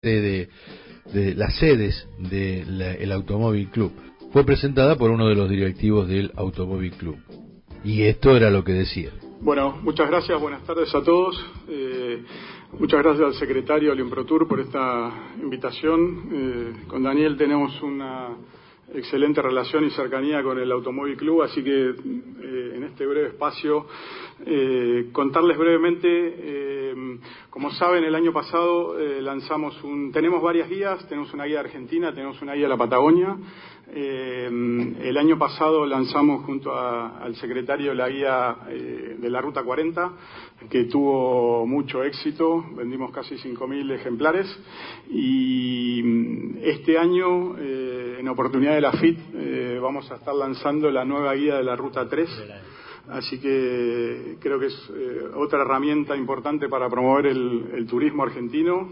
de las sedes del Automóvil Club. Fue presentada por uno de los directivos del Automóvil Club. Y esto era lo que decía. Bueno, muchas gracias, buenas tardes a todos. Muchas gracias al secretario, al Improtur, por esta invitación. Con Daniel tenemos una excelente relación y cercanía con el Automóvil Club, así que en este breve espacio contarles brevemente. Como saben, el año pasado tenemos varias guías, tenemos una guía argentina, tenemos una guía de la Patagonia. El año pasado lanzamos junto al secretario la guía de la Ruta 40, que tuvo mucho éxito, vendimos casi 5.000 ejemplares, y este año, en oportunidad de la FIT, vamos a estar lanzando la nueva guía de la Ruta 3, así que creo que es otra herramienta importante para promover el turismo argentino.